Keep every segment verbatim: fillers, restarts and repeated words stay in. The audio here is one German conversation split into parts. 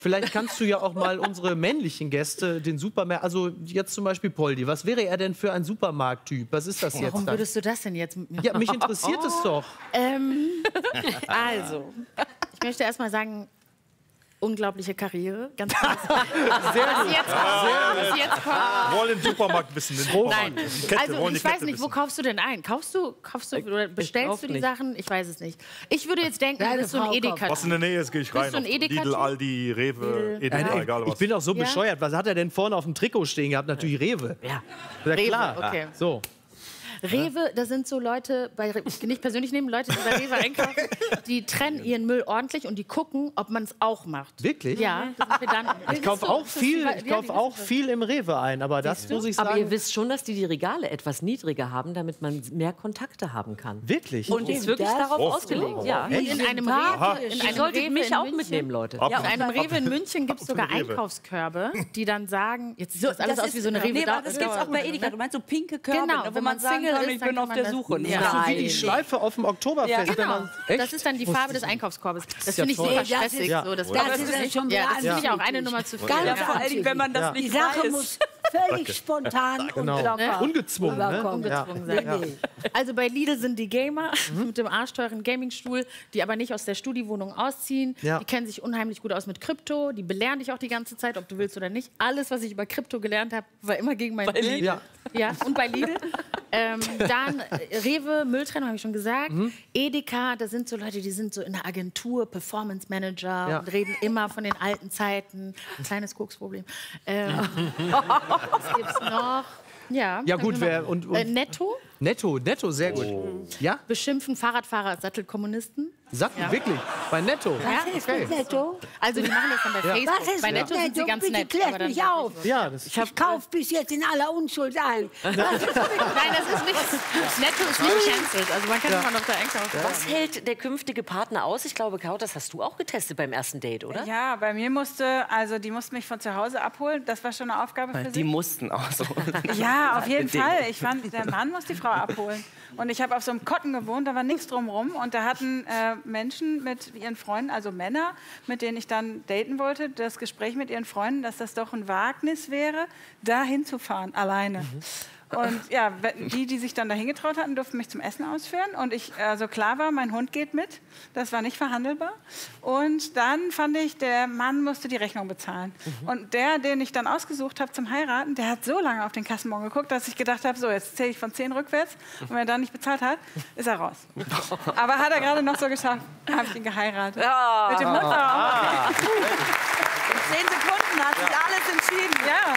Vielleicht kannst du ja auch mal unsere männlichen Gäste, den Supermarkt, also jetzt zum Beispiel Poldi, was wäre er denn für ein Supermarkttyp? Was ist das jetzt? Warum dann? würdest du das denn jetzt mit mir? Ja, mich interessiert es doch. Ähm, also, ich möchte erst mal sagen, unglaubliche Karriere. Ganz krass. Sehr was gut. jetzt kommt, was jetzt kommt. Wir wollen den Supermarkt wissen. Den Supermarkt. Nein, Die Kette, also wollen die ich weiß Kette nicht, wo wissen. kaufst du denn ein? Kaufst du, kaufst du oder bestellst du die nicht. Sachen? Ich weiß es nicht. Ich würde jetzt denken, du Deine bist so ein Frau Edeka. Was in der Nähe ist, gehe ich rein. du ein Auf Edeka-Typ? Lidl, Aldi, Rewe, Edeka, Nein, egal was. ich bin doch so Ja? bescheuert. Was hat er denn vorne auf dem Trikot stehen gehabt? Natürlich Rewe. Ja. Ja, Rewe, klar. okay. So. Rewe, das sind so Leute, bei Re nicht persönlich nehmen, Leute, die bei Rewe einkaufen, die trennen ihren Müll ordentlich und die gucken, ob man es auch macht. Wirklich? Ja, das sind Pedanten. Ich kaufe auch viel, ich kaufe auch viel im Rewe ein, aber das muss ich sagen. Aber ihr wisst schon, dass die die Regale etwas niedriger haben, damit man mehr Kontakte haben kann. Wirklich? Und ist wirklich das? darauf Oh. ausgelegt. Ja. In einem Aha. Rewe, in Ihr einem solltet Rewe mich in auch München, mitnehmen, Leute. Ab- Ja, in einem Rewe in München gibt es Ab- sogar Rewe. Einkaufskörbe, die dann sagen, jetzt sieht das alles Das aus wie so eine Rewe. Nee, aber das Dauer- gibt's auch bei Edeka. Du meinst so pinke Körbe, Genau, ne, wo wenn man man sagen Single kann, ist, ich dann bin kann auf man der das- Suche. Ja. Ach so wie Nein. die Schleife auf dem Oktoberfest. Ja, wenn genau. man- Echt? Das ist dann die Farbe des Einkaufskorbes. Das ja finde ich toll. super Nee, das stressig. ist- Ja. So, das Das darf- ist ja schon ja, das finde ich auch wahnsinnig. eine Nummer zu viel. Ganz Ja, Ja. vor allen Dingen, wenn man das Ja. Die nicht Sache weiß. muss völlig spontan Genau. und locker Ungezwungen, ne? rüberkommen. Ja. Ungezwungen sein. Nee, nee. Also bei Lidl sind die Gamer Mhm. mit dem arschteuren Gamingstuhl, die aber nicht aus der Studiwohnung ausziehen. Ja. Die kennen sich unheimlich gut aus mit Krypto. Die belehren dich auch die ganze Zeit, ob du willst oder nicht. Alles, was ich über Krypto gelernt habe, war immer gegen meinen Willen. Lidl. Ja. Ja, und bei Lidl. ähm, dann äh, Rewe, Mülltrennung, habe ich schon gesagt. Mhm. Edeka, das sind so Leute, die sind so in der Agentur, Performance Manager Ja. und reden immer von den alten Zeiten. Ein kleines Koksproblem. Ähm, was gibt's noch? Ja, Ja, kann gut, ich wer- mal- und- und- äh, Netto Netto, netto, sehr gut. Ja? beschimpfen Fahrradfahrer als Sattelkommunisten. Sattel, Ja. wirklich? Bei Netto? Ja, Was ist okay. mit Netto? Also die machen das dann bei Ja. Facebook. Was ist Bei mit Netto sind sie Netto? ganz Bitte nett. klärt aber dann mich bei auf. Facebook. Ja, das Ich kaufe bis jetzt in aller Unschuld ein. Nein, das ist nicht. Netto ist nicht cancelled. Also man kann immer noch da einkaufen. Was hält der künftige Partner aus? Ich glaube, Kaut, das hast du auch getestet beim ersten Date, oder? Ja, bei mir musste, also die mussten mich von zu Hause abholen. Das war schon eine Aufgabe für Die sie. mussten auch so. Ja, auf jeden Fall. Ich fand, der Mann muss die Frau abholen. Und ich habe auf so einem Kotten gewohnt, da war nichts drumherum. Und da hatten äh, Menschen mit ihren Freunden, also Männer, mit denen ich dann daten wollte, das Gespräch mit ihren Freunden, dass das doch ein Wagnis wäre, da hinzufahren, alleine. Und ja, die, die sich dann dahin getraut hatten, durften mich zum Essen ausführen. Und ich, also klar war, mein Hund geht mit. Das war nicht verhandelbar. Und dann fand ich, der Mann musste die Rechnung bezahlen. Mhm. Und der, den ich dann ausgesucht habe zum Heiraten, der hat so lange auf den Kassenbon geguckt, dass ich gedacht habe, so, jetzt zähle ich von zehn rückwärts. Und wenn er dann nicht bezahlt hat, ist er raus. Aber hat er gerade noch so geschafft, habe ich ihn geheiratet. Ja. Mit dem Mutter. In zehn Sekunden hat sich alles entschieden. Ja.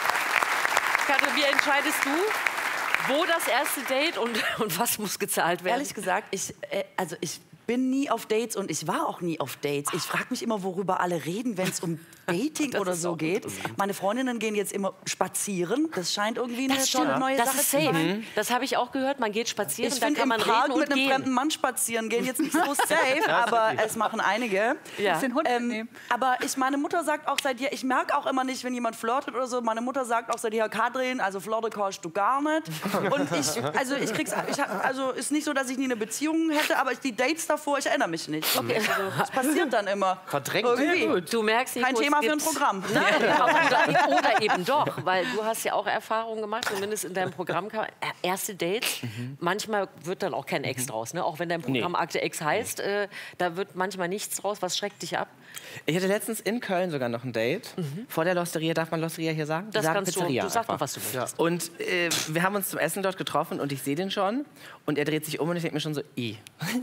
Katrin, wie entscheidest du, wo das erste Date und, und was muss gezahlt werden? Ehrlich gesagt, ich, äh, also ich bin nie auf Dates und ich war auch nie auf Dates. Ich frage mich immer, worüber alle reden, wenn es um Dating oder so geht. Meine Freundinnen gehen jetzt immer spazieren. Das scheint irgendwie eine Das tolle stimmt, neue das Sache ist zu safe. sein. Das habe ich auch gehört. Man geht spazieren, Ich da finde kann im man Park reden und mit einem gehen. fremden Mann spazieren gehen jetzt nicht so safe, aber es machen einige. Ja. Den Hund Ähm, mitnehmen. aber ich, meine Mutter sagt auch seit ihr, ich merke auch immer nicht, wenn jemand flirtet oder so. Meine Mutter sagt auch seit ihr, Katrin, also Flirte kannst du gar nicht. Und ich, also ich krieg's, ich, hab- also ist nicht so, dass ich nie eine Beziehung hätte, aber die Dates davor, ich erinnere mich nicht. Okay. Also, das passiert dann immer. Verdrängt. Irgendwie. Du merkst, Kein Nico, es Thema für ein gibt- Programm. oder, oder eben doch, weil du hast ja auch Erfahrungen gemacht, zumindest in deinem Programm. Kann man- äh, erste Dates, manchmal wird dann auch kein Ex draus. Ne? Auch wenn dein Programm Akte Ex heißt, äh, da wird manchmal nichts draus. Was schreckt dich ab? Ich hatte letztens in Köln sogar noch ein Date. Vor der Losteria, darf man Losteria hier sagen? Das Wir sagen kannst du, Pizzeria du sag einfach. doch, was du möchtest. Und äh, wir haben uns zum Essen dort getroffen und ich sehe den schon. Und er dreht sich um und ich denke mir schon so, i.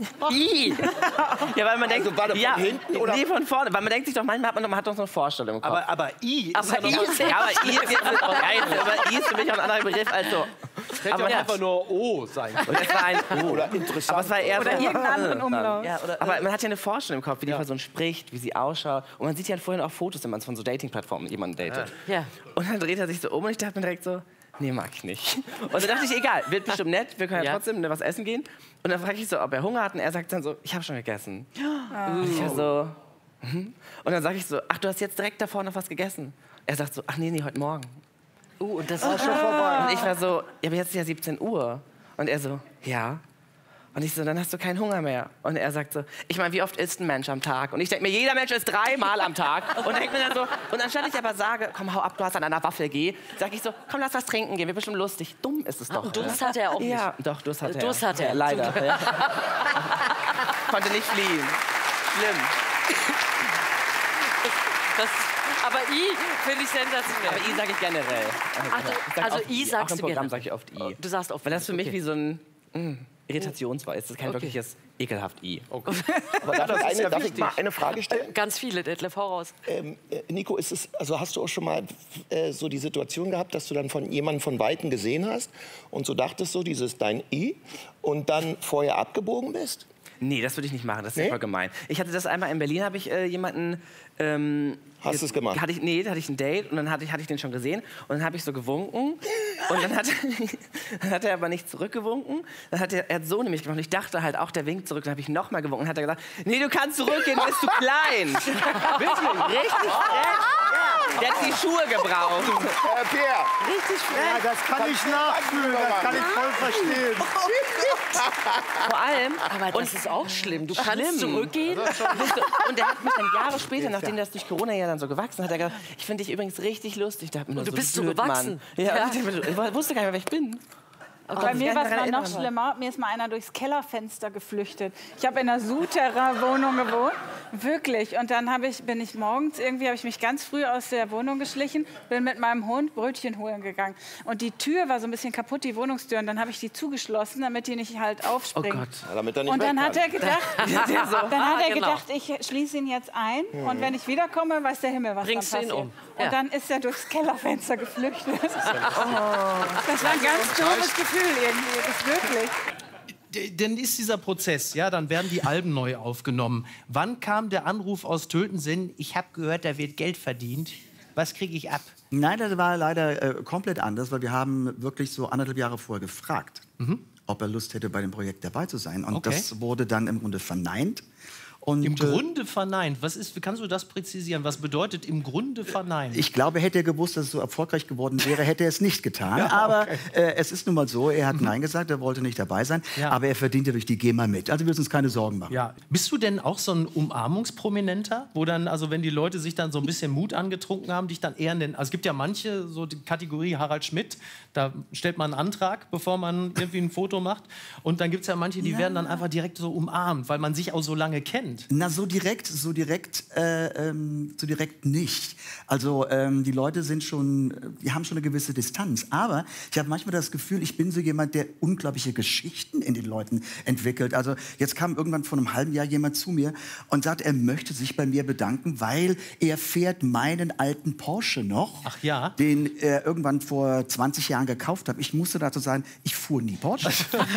I. Ja, weil man denkt, Also war der von ja, hinten, oder? Nee, von vorne. Weil man denkt sich doch, manchmal hat man, man hat doch so eine Vorstellung im Kopf. Aber, aber I ist aber, ja I noch ist, ja, aber I ist jetzt aber I ist für mich auch ein anderer Begriff als so. hätte aber ja ja. einfach nur O sein können. Und es war ein O. Oder interessant. Aber es war eher Oder so, irgendeinen anderen Umlaut. Ja, oder, aber man hat ja eine Vorstellung im Kopf, wie die Person spricht, wie sie ausschaut. Und man sieht ja vorhin auch Fotos, wenn man von so Dating-Plattformen jemanden datet. Ja. Und dann dreht er sich so um und ich dachte mir direkt so, nee, mag ich nicht. Und dann dachte ich, egal, wird bestimmt nett, wir können ja, Ja. trotzdem ne, was essen gehen. Und dann frage ich so, ob er Hunger hat und er sagt dann so, ich habe schon gegessen. Und ich war so, mhm. Und dann sage ich so, ach, du hast jetzt direkt davor noch was gegessen. Er sagt so, ach nee, nee, heute Morgen. Uh, und das war schon vorbei. Und ich war so, ja, aber jetzt ist ja siebzehn Uhr. Und er so, ja. Und ich so, dann hast du keinen Hunger mehr. Und er sagt so, ich meine, wie oft isst ein Mensch am Tag? Und ich denke mir, jeder Mensch isst dreimal am Tag. Und denk mir dann so, und anstatt ich aber sage, komm, hau ab, du hast an einer Waffel, geh, sage ich so, komm, lass was trinken gehen, wird bestimmt lustig. Dumm ist es doch. Und Durst hatte er auch nicht. Ja, doch, Durst hatte er. Durst hatte er. Ja, leider. Ja. Konnte nicht fliehen. Schlimm. Das, aber I finde ich sensationell. Aber I sage ich generell. Ach, du, Ich sag also oft I Auch sagst im du Programm gerne. sage ich oft I. Du sagst oft Weil das für mich okay. wie so ein mh, Irritationsweis. Das ist kein Okay. wirkliches ekelhaft I. Aber darf, ich eine, darf ich mal eine Frage stellen? Ganz viele, Detlef, hau raus. Ähm, äh, Nico, ist es, also hast du auch schon mal äh, so die Situation gehabt, dass du dann von jemandem von Weitem gesehen hast und so dachtest, so dieses dein I und dann vorher abgebogen bist? Nee, das würde ich nicht machen. Das ist Nee? super gemein. Ich hatte das einmal in Berlin, habe ich äh, jemanden... Ähm, Hast du es gemacht? Hatte ich, nee, da hatte ich ein Date und dann hatte ich, hatte ich den schon gesehen und dann habe ich so gewunken und dann hat, dann hat er aber nicht zurückgewunken. Dann hat er, er hat so nämlich gemacht und ich dachte halt auch, der winkt zurück. Dann habe ich noch mal gewunken und hat er gesagt, nee, du kannst zurückgehen, bist du klein. Wirklich, richtig frech. Ja. Der hat die Schuhe gebraucht. Herr Peer, Richtig frech. ja, das kann ich nachfühlen, das kann ich voll verstehen. Vor allem, Aber das ist auch schlimm. Du kannst Schlimm. zurückgehen. und der hat mich dann Jahre später, nachdem das durch Corona ja dann so gewachsen hat, er gesagt, ich finde dich übrigens richtig lustig. Da hat mir nur Und du so bist so blöd, gewachsen. Mann. Ja, Ja. und ich, ich wusste gar nicht mehr, wer ich bin. Bei mir ich war kann es mich mal daran noch erinnern. schlimmer. Mir ist mal einer durchs Kellerfenster geflüchtet. Ich habe in einer Souterrain-Wohnung gewohnt. Wirklich. Und dann habe ich, bin ich morgens irgendwie, habe ich mich ganz früh aus der Wohnung geschlichen, bin mit meinem Hund Brötchen holen gegangen. Und die Tür war so ein bisschen kaputt, die Wohnungstür. Und dann habe ich die zugeschlossen, damit die nicht halt aufspringen. Oh Gott. Ja, damit er nicht Und dann weg hat kann. er gedacht, dann hat er genau. gedacht, ich schließe ihn jetzt ein und wenn ich wiederkomme, weiß der Himmel, was Bringst du dann ihn passiert. um. Ja. Und dann ist er durchs Kellerfenster geflüchtet. Das war ein ganz doofes Gefühl irgendwie, das ist wirklich. D- Dann ist dieser Prozess, ja, dann werden die Alben neu aufgenommen. Wann kam der Anruf aus Töltensinn, ich habe gehört, da wird Geld verdient. Was kriege ich ab? Nein, das war leider äh, komplett anders, weil wir haben wirklich so anderthalb Jahre vorher gefragt, ob er Lust hätte, bei dem Projekt dabei zu sein. Und Okay. das wurde dann im Grunde verneint. Und, Im äh, Grunde verneint. Was ist, kannst du das präzisieren? Was bedeutet im Grunde verneint? Ich glaube, hätte er gewusst, dass es so erfolgreich geworden wäre, hätte er es nicht getan. Aber äh, es ist nun mal so, er hat Nein gesagt, er wollte nicht dabei sein. Ja. Aber er verdiente durch die GEMA mit. Also wir müssen uns keine Sorgen machen. Ja. Bist du denn auch so ein Umarmungsprominenter, wo dann, also wenn die Leute sich dann so ein bisschen Mut angetrunken haben, dich dann eher in den, also es gibt ja manche, so die Kategorie Harald Schmidt, da stellt man einen Antrag, bevor man irgendwie ein Foto macht. Und dann gibt es ja manche, die werden dann einfach direkt so umarmt, weil man sich auch so lange kennt. Na, so direkt, so direkt, äh, ähm, so direkt nicht. Also ähm, die Leute sind schon, die haben schon eine gewisse Distanz. Aber ich habe manchmal das Gefühl, ich bin so jemand, der unglaubliche Geschichten in den Leuten entwickelt. Also jetzt kam irgendwann vor einem halben Jahr jemand zu mir und sagt, er möchte sich bei mir bedanken, weil er fährt meinen alten Porsche noch, Ach ja? den er irgendwann vor zwanzig Jahren gekauft hat. Ich musste dazu sagen, ich fuhr nie Porsche.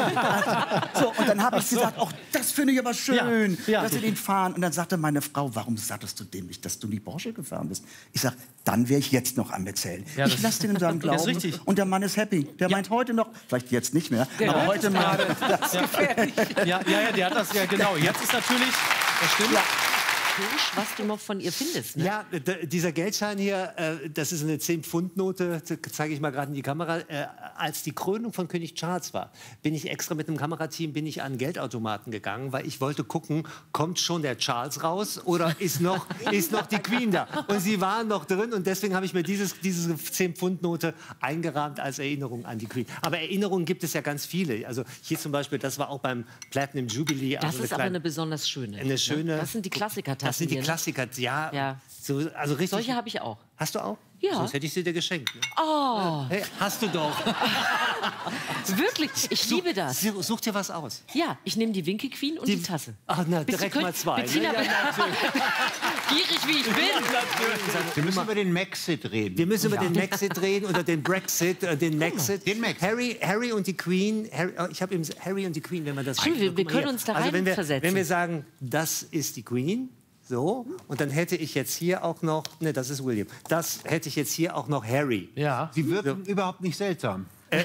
so, und dann habe ich gesagt, ach, das finde ich aber schön, Ja, ja. dass Sie den fahren. Und dann sagte meine Frau, warum sagtest du dem nicht, dass du nie Porsche gefahren bist? Ich sag, dann wäre ich jetzt noch am Erzählen. Ja, ich das- lasse den in seinem Das ist Glauben. richtig. Und der Mann ist happy. Der meint heute noch, vielleicht jetzt nicht mehr, aber heute mal. Das Ja, ja, ja, der hat das ja genau. Jetzt ist natürlich, das stimmt. Kirsch, was du noch von ihr findest. Ne? Ja, d- dieser Geldschein hier, äh, das ist eine zehn-Pfund-Note, zeige ich mal gerade in die Kamera. Äh, als die Krönung von König Charles war, bin ich extra mit einem Kamerateam bin ich an Geldautomaten gegangen, weil ich wollte gucken, kommt schon der Charles raus oder ist noch, ist noch die Queen da? Und sie waren noch drin und deswegen habe ich mir dieses, diese zehn-Pfund-Note eingerahmt als Erinnerung an die Queen. Aber Erinnerungen gibt es ja ganz viele. Also hier zum Beispiel, das war auch beim Platinum Jubilee. Das also ist aber eine besonders schöne. Eine schöne. Das sind die Klassiker-Tassen Das sind die hier, ne? Klassiker, ja. Ja. So, also richtig. Solche habe ich auch. Hast du auch? Ja. Sonst hätte ich sie dir geschenkt. Ne? Oh, Hey, hast du doch. wirklich, ich liebe das. Such, such dir was aus. Ja, ich nehme die Winke Queen und die, Tasse. Ach, na, Bist du direkt Kön- mal zwei. Bettina, ne? Ja, gierig wie ich bin. Wir müssen über den Maxit reden. Wir müssen über den Maxit reden oder den Brexit, äh, den Maxit. Den Maxit. Harry, Harry und die Queen. Harry, oh, ich habe eben Harry und die Queen, wenn man das. Schön, wir- wir Guck mal können hier. uns da also wenn wir, reinversetzen. wenn wir sagen, das ist die Queen. So, und dann hätte ich jetzt hier auch noch, ne, das ist William, das hätte ich jetzt hier auch noch Harry. Ja. Sie wirken überhaupt nicht seltsam.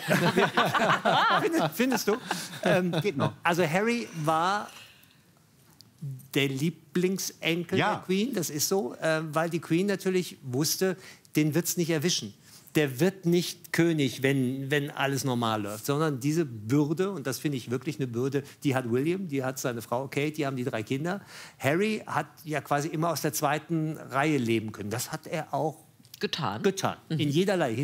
Findest, findest du? Ähm, Geht noch. Also Harry war der Lieblingsenkel Ja. der Queen, das ist so, äh, weil die Queen natürlich wusste, den wird es nicht erwischen. der wird nicht König, wenn, wenn alles normal läuft, sondern diese Bürde, und das finde ich wirklich eine Bürde, die hat William, die hat seine Frau Kate, die haben die drei Kinder. Harry hat ja quasi immer aus der zweiten Reihe leben können. Das hat er auch getan. getan. In jederlei Hinsicht.